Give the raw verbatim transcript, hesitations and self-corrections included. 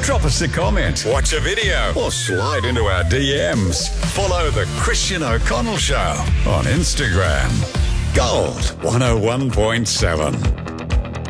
Drop us a comment, watch a video, or slide into our D Ms. Follow The Christian O'Connell Show on Instagram. Gold one oh one point seven.